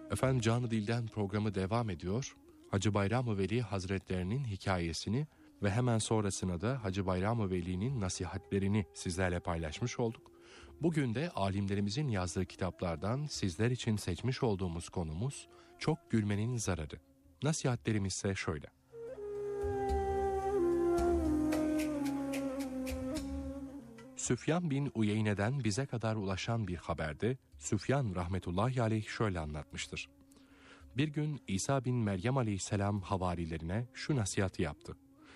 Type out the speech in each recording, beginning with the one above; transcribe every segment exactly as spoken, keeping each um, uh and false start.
Efendim Canı Dil'den programı devam ediyor. Hacı Bayram-ı Veli Hazretlerinin hikayesini ve hemen sonrasına da Hacı Bayram-ı Veli'nin nasihatlerini sizlerle paylaşmış olduk. Bugün de alimlerimizin yazdığı kitaplardan sizler için seçmiş olduğumuz konumuz çok gülmenin zararı. Nasihatlerimiz ise şöyle. Süfyan bin Uyeyne'den bize kadar ulaşan bir haberde Süfyan rahmetullahi aleyh şöyle anlatmıştır. Bir gün İsa bin Meryem aleyhisselam havarilerine şu nasihatı yaptı.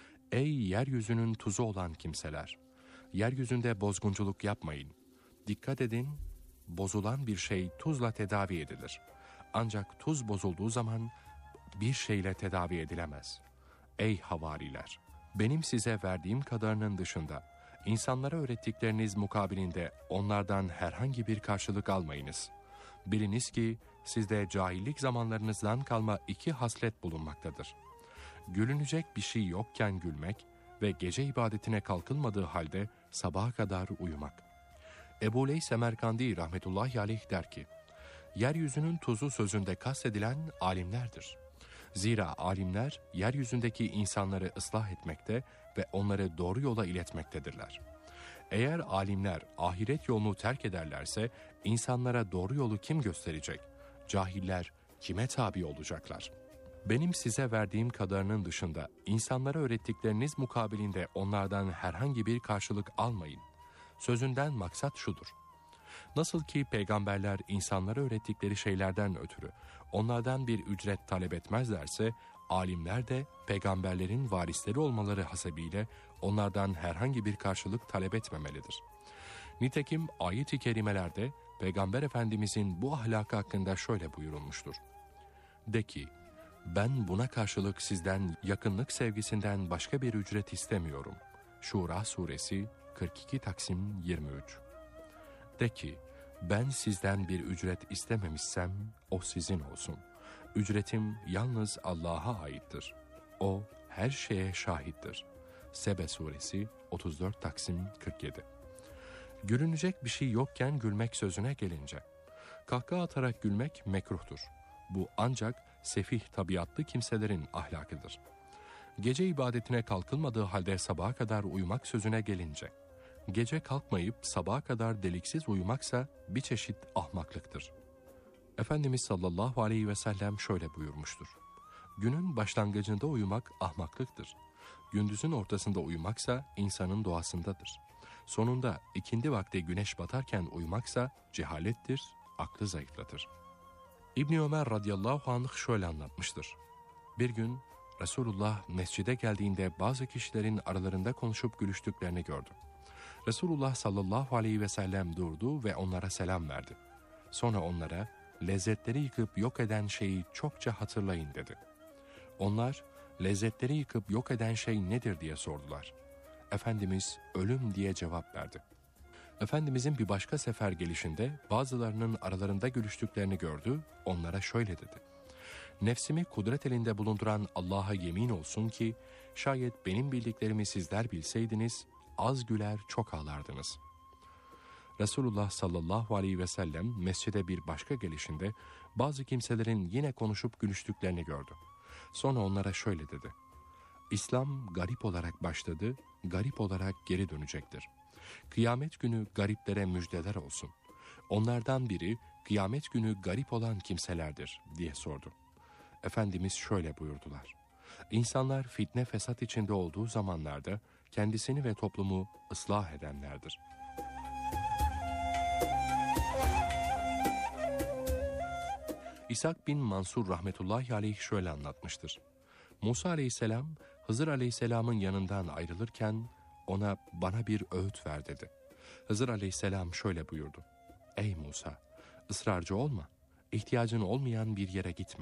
Ey yeryüzünün tuzu olan kimseler! Yeryüzünde bozgunculuk yapmayın. Dikkat edin, bozulan bir şey tuzla tedavi edilir. Ancak tuz bozulduğu zaman bir şeyle tedavi edilemez. Ey havariler! Benim size verdiğim kadarının dışında İnsanlara öğrettikleriniz mukabilinde onlardan herhangi bir karşılık almayınız. Biliniz ki sizde cahillik zamanlarınızdan kalma iki haslet bulunmaktadır. Gülünecek bir şey yokken gülmek ve gece ibadetine kalkılmadığı halde sabaha kadar uyumak. Ebu Leys Semerkandi rahmetullahi aleyh der ki, yeryüzünün tuzu sözünde kastedilen alimlerdir. Zira alimler yeryüzündeki insanları ıslah etmekte ve onları doğru yola iletmektedirler. Eğer alimler ahiret yolunu terk ederlerse insanlara doğru yolu kim gösterecek? Cahiller kime tabi olacaklar? Benim size verdiğim kadarının dışında insanlara öğrettikleriniz mukabilinde onlardan herhangi bir karşılık almayın. Sözünden maksat şudur. Nasıl ki peygamberler insanlara öğrettikleri şeylerden ötürü onlardan bir ücret talep etmezlerse, alimler de peygamberlerin varisleri olmaları hasebiyle onlardan herhangi bir karşılık talep etmemelidir. Nitekim ayet-i kerimelerde Peygamber Efendimizin bu ahlakı hakkında şöyle buyurulmuştur. De ki, ben buna karşılık sizden yakınlık sevgisinden başka bir ücret istemiyorum. Şura suresi kırk iki Taksim yirmi üç. De ki, ben sizden bir ücret istememişsem o sizin olsun. Ücretim yalnız Allah'a aittir. O her şeye şahittir. Sebe suresi otuz dört Taksim kırk yedi. Gülünecek bir şey yokken gülmek sözüne gelince, kahkaha atarak gülmek mekruhtur. Bu ancak sefih tabiatlı kimselerin ahlakıdır. Gece ibadetine kalkılmadığı halde sabaha kadar uyumak sözüne gelince, gece kalkmayıp sabaha kadar deliksiz uyumaksa bir çeşit ahmaklıktır. Efendimiz sallallahu aleyhi ve sellem şöyle buyurmuştur. Günün başlangıcında uyumak ahmaklıktır. Gündüzün ortasında uyumaksa insanın doğasındadır. Sonunda ikindi vakti güneş batarken uyumaksa cehalettir, aklı zayıflatır. İbni Ömer radıyallahu anh şöyle anlatmıştır. Bir gün Resulullah mescide geldiğinde bazı kişilerin aralarında konuşup gülüştüklerini gördü. Resulullah sallallahu aleyhi ve sellem durdu ve onlara selam verdi. Sonra onlara lezzetleri yıkıp yok eden şeyi çokça hatırlayın dedi. Onlar lezzetleri yıkıp yok eden şey nedir diye sordular. Efendimiz ölüm diye cevap verdi. Efendimizin bir başka sefer gelişinde bazılarının aralarında gülüştüklerini gördü, onlara şöyle dedi. Nefsimi kudret elinde bulunduran Allah'a yemin olsun ki şayet benim bildiklerimi sizler bilseydiniz az güler çok ağlardınız. Resulullah sallallahu aleyhi ve sellem mescide bir başka gelişinde bazı kimselerin yine konuşup gülüştüklerini gördü. Sonra onlara şöyle dedi. İslam garip olarak başladı, garip olarak geri dönecektir. Kıyamet günü gariplere müjdeler olsun. Onlardan biri kıyamet günü garip olan kimselerdir diye sordu. Efendimiz şöyle buyurdular. İnsanlar fitne fesat içinde olduğu zamanlarda kendisini ve toplumu ıslah edenlerdir. İshak bin Mansur rahmetullahi aleyh şöyle anlatmıştır. Musa aleyhisselam Hızır aleyhisselamın yanından ayrılırken ona bana bir öğüt ver dedi. Hızır aleyhisselam şöyle buyurdu. Ey Musa, ısrarcı olma, ihtiyacın olmayan bir yere gitme.